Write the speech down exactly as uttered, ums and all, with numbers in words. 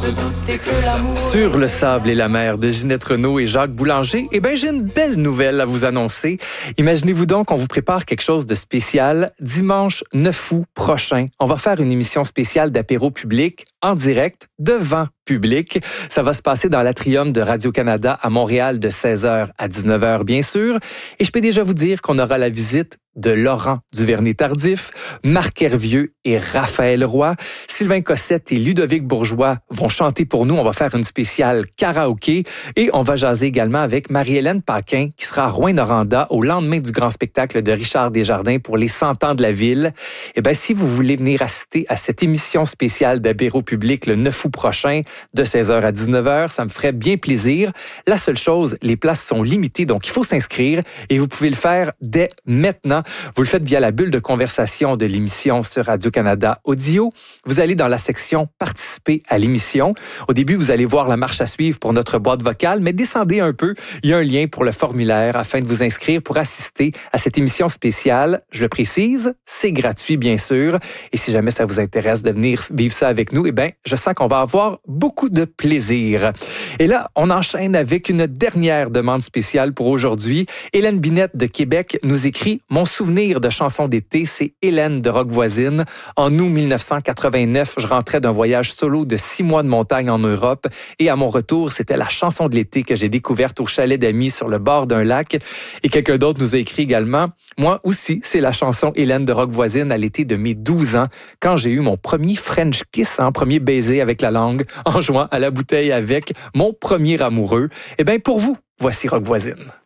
se douter que l'amour... Sur le sable et la mer de Ginette Renaud et Jacques Boulanger, eh bien, j'ai une belle nouvelle à vous annoncer. Imaginez-vous donc qu'on vous prépare quelque chose de spécial. Dimanche neuf août prochain, on va faire une émission spéciale d'apéro public en direct devant public. Ça va se passer dans l'Atrium de Radio-Canada à Montréal de seize heures à dix-neuf heures, bien sûr. Et je peux déjà vous dire qu'on aura la visite de Laurent Duvernay-Tardif, Marc Hervieux et Raphaël Roy. Sylvain Cossette et Ludovic Bourgeois vont chanter pour nous. On va faire une spéciale karaoké et on va jaser également avec Marie-Hélène Paquin qui sera à Rouyn-Noranda au lendemain du grand spectacle de Richard Desjardins pour les cent ans de la ville. Eh bien, si vous voulez venir assister à cette émission spéciale d'apéro public le neuf août prochain de seize heures à dix-neuf heures, ça me ferait bien plaisir. La seule chose, les places sont limitées, donc il faut s'inscrire et vous pouvez le faire dès maintenant. Vous le faites via la bulle de conversation de l'émission sur Radio-Canada Audio. Vous allez dans la section « Participer à l'émission ». Au début, vous allez voir la marche à suivre pour notre boîte vocale, mais descendez un peu. Il y a un lien pour le formulaire afin de vous inscrire pour assister à cette émission spéciale. Je le précise, c'est gratuit, bien sûr. Et si jamais ça vous intéresse de venir vivre ça avec nous, eh bien, je sens qu'on va avoir beaucoup de plaisir. Et là, on enchaîne avec une dernière demande spéciale pour aujourd'hui. Hélène Binette de Québec nous écrit « Mon souvenir de chanson d'été, c'est Hélène de Roquevoisine. En août dix-neuf cent quatre-vingt-neuf, je rentrais d'un voyage solo de six mois de montagne en Europe et à mon retour, c'était la chanson de l'été que j'ai découverte au chalet d'amis sur le bord d'un lac. Et quelqu'un d'autre nous a écrit également, moi aussi, c'est la chanson Hélène de Roquevoisine à l'été de mes douze ans, quand j'ai eu mon premier French kiss, hein, premier baiser avec la langue, en jouant à la bouteille avec mon premier amoureux. Eh bien, pour vous, voici Roquevoisine.